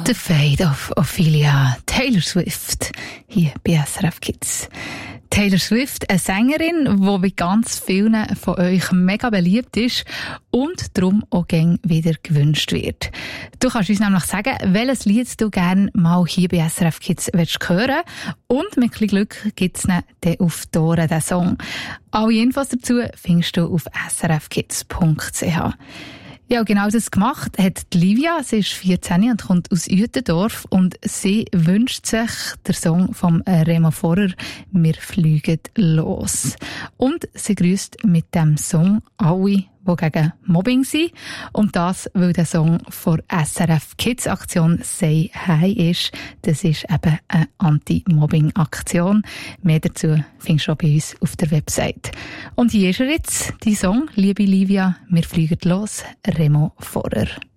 The Fate of Ophelia, Taylor Swift, hier bei SRF Kids. Taylor Swift, eine Sängerin, die bei ganz vielen von euch mega beliebt ist und darum auch gern wieder gewünscht wird. Du kannst uns nämlich sagen, welches Lied du gerne mal hier bei SRF Kids willst hören, und mit ein bisschen Glück gibt es dann auf die Ohren den Song. Alle Infos dazu findest du auf srfkids.ch. Ja, genau das gemacht hat Livia. Sie ist 14 und kommt aus Uetendorf und sie wünscht sich den Song von Remo Vorer «Wir fliegen los». Und sie grüßt mit dem Song alle, die gegen Mobbing sind. Und das, weil der Song von SRF Kids Aktion «Say Hi» ist. Das ist eben eine Anti-Mobbing-Aktion. Mehr dazu findest du auch bei uns auf der Website. Und hier ist er jetzt, die Song «Liebe Livia, wir fliegen los», Remo Vorer.